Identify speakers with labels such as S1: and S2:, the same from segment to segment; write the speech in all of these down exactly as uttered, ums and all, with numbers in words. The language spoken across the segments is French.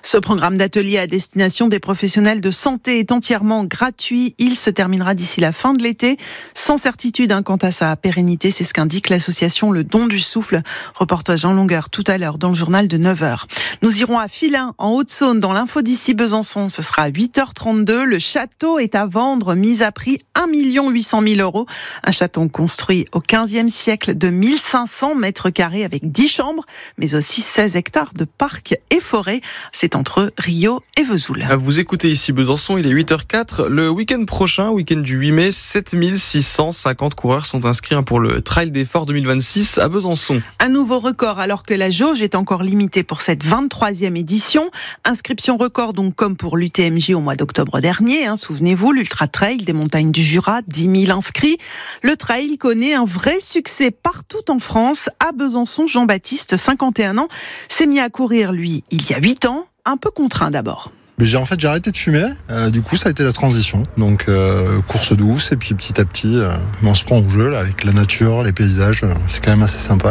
S1: Ce programme d'atelier à destination des professionnels de santé est entièrement gratuit. Il se terminera d'ici la fin de l'été, sans certitude hein, quant à sa pérennité. C'est ce qu'indique l'association Le Don du Souffle. Reportage en longueur tout à l'heure dans le journal de neuf heures. Nous irons à Filin, en Haute-Saône, dans l'info d'ici Besançon. Ce sera à huit heures trente-deux. Le château est à vendre, mis à prix un million huit cent mille euros. Un château construit au quinzième siècle de mille cinq cents mètres carrés avec dix chambres, mais aussi seize hectares de parcs et forêts. C'est entre Rio et Vesoul.
S2: Vous écoutez ici Besançon, il est huit heures quatre. Le week-end prochain, week-end du huit mai, sept mille six cent cinquante coureurs sont inscrits pour le Trail des Forts deux mille vingt-six à Besançon.
S1: Un nouveau record alors que la jauge est encore limitée pour cette vingt-troisième édition. Inscription record donc comme pour l'U T M J au mois d'octobre dernier. Hein, souvenez-vous, l'Ultra Trail des montagnes du Jura, dix mille inscrits. Le trail connaît un vrai succès partout en France. À Besançon, Jean-Baptiste, cinquante et un ans, s'est mis à courir, lui, il y a huit ans. Un peu contraint d'abord.
S3: Mais j'ai en fait j'ai arrêté de fumer, euh, du coup ça a été la transition. Donc euh, course douce et puis petit à petit euh, on se prend au jeu là, avec la nature, les paysages, euh, c'est quand même assez sympa.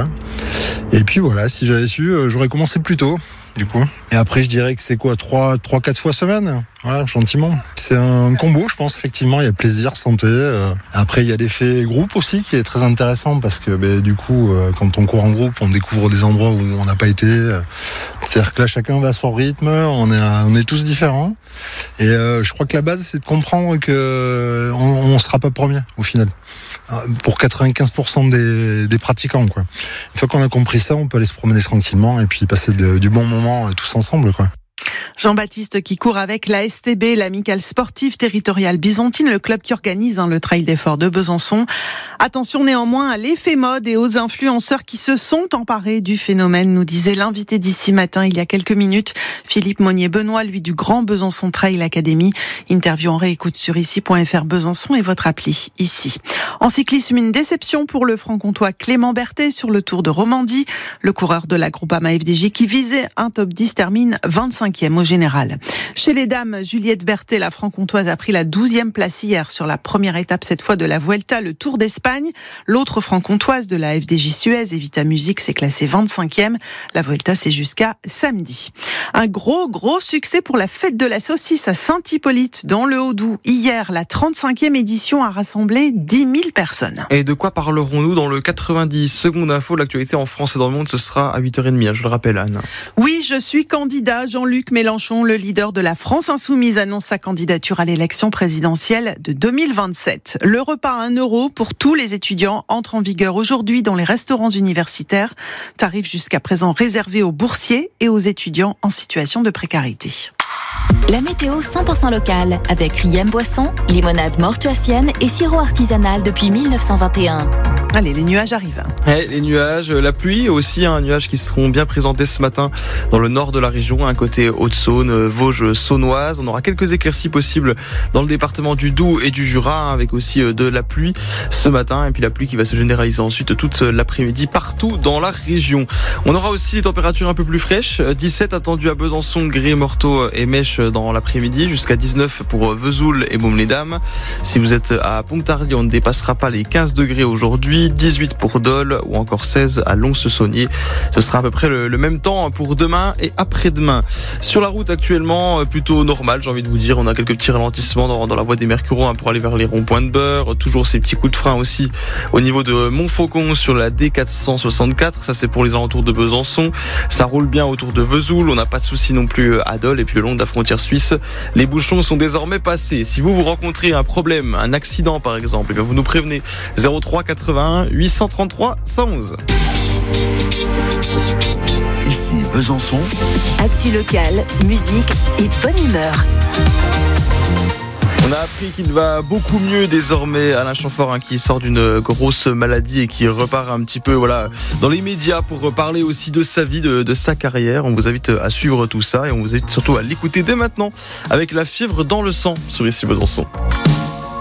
S3: Et puis voilà, si j'avais su, euh, j'aurais commencé plus tôt. Du coup. Et après, je dirais que c'est quoi, trois, trois, quatre fois semaine, voilà, gentiment. C'est un combo, je pense, effectivement. Il y a plaisir, santé. Euh. Après, il y a l'effet groupe aussi qui est très intéressant parce que, ben, du coup, euh, quand on court en groupe, on découvre des endroits où on n'a pas été. Euh. C'est-à-dire que là, chacun va à son rythme. On est, on est tous différents. Et euh, je crois que la base, c'est de comprendre que on, on sera pas premier au final. Pour quatre-vingt-quinze pour cent des, des pratiquants, quoi. Une fois qu'on a compris ça, on peut aller se promener tranquillement et puis passer de, du bon moment tous ensemble, quoi.
S1: Jean-Baptiste qui court avec la S T B, l'amicale sportive territoriale byzantine, le club qui organise hein, le Trail des Forts de Besançon. Attention néanmoins à l'effet mode et aux influenceurs qui se sont emparés du phénomène, nous disait l'invité d'ici matin il y a quelques minutes, Philippe Monnier-Benoît, lui du Grand Besançon Trail Academy. Interview en réécoute sur ici point f r Besançon et votre appli ici. En cyclisme, une déception pour le franc-comtois Clément Berthet sur le Tour de Romandie. Le coureur de la Groupama F D J qui visait un top dix termine vingt-cinquième au général. Chez les dames, Juliette Berthet, la franc-comtoise, a pris la douzième place hier sur la première étape cette fois de la Vuelta, le Tour d'Espagne. L'autre franc-comtoise de la F D J Suez, Evita Music, s'est classée vingt-cinquième. La Vuelta, c'est jusqu'à samedi. Un gros, gros succès pour la fête de la saucisse à Saint-Hippolyte, dans le Haut-Doubs. Hier, la trente-cinquième édition a rassemblé dix mille personnes.
S2: Et de quoi parlerons-nous dans le quatre-vingt-dix secondes info? L'actualité en France et dans le monde, ce sera à huit heures trente, je le rappelle, Anne.
S1: Oui, je suis candidat. Jean-Luc Mélenchon, le leader de la France Insoumise, annonce sa candidature à l'élection présidentielle de deux mille vingt-sept. Le repas à un euro pour tous les étudiants entre en vigueur aujourd'hui dans les restaurants universitaires. Tarif jusqu'à présent réservé aux boursiers et aux étudiants en situation de précarité.
S4: La météo cent pour cent locale avec Riem Boisson, limonade mortuacienne et sirop artisanal depuis mille neuf cent vingt et un.
S1: Allez, les nuages arrivent.
S2: Et les nuages, la pluie aussi, un hein, nuage qui seront bien présentés ce matin dans le nord de la région, un côté Haute-Saône, Vosges, Saônoise. On aura quelques éclaircies possibles dans le département du Doubs et du Jura, hein, avec aussi de la pluie ce matin. Et puis la pluie qui va se généraliser ensuite toute l'après-midi partout dans la région. On aura aussi des températures un peu plus fraîches. dix-sept attendues à Besançon, Gré, Morteau et Mèche dans l'après-midi, jusqu'à dix-neuf pour Vesoul et Baume-les-Dames. Si vous êtes à Pontarlier, on ne dépassera pas les quinze degrés aujourd'hui, dix-huit pour Dole ou encore seize à Lons-le-Saunier. Ce sera à peu près le, le même temps pour demain et après-demain. Sur la route actuellement, plutôt normal, j'ai envie de vous dire. On a quelques petits ralentissements dans, dans la voie des Mercureaux hein, pour aller vers les ronds-points de Beurre. Toujours ces petits coups de frein aussi au niveau de Montfaucon sur la D quatre cent soixante-quatre. Ça, c'est pour les alentours de Besançon. Ça roule bien autour de Vesoul. On n'a pas de soucis non plus à Dole. Et puis le long de la frontière suisse, les bouchons sont désormais passés. Si vous vous rencontrez un problème, un accident par exemple, eh bien vous nous prévenez. zéro trois quatre-vingt-un huit cent trente-trois cent onze.
S5: Ici Besançon.
S4: Actu locale, musique et bonne humeur.
S2: On a appris qu'il va beaucoup mieux désormais. Alain Chamfort hein, qui sort d'une grosse maladie et qui repart un petit peu voilà, dans les médias pour parler aussi de sa vie, de, de sa carrière. On vous invite à suivre tout ça et on vous invite surtout à l'écouter dès maintenant avec La fièvre dans le sang sur Ici Besançon.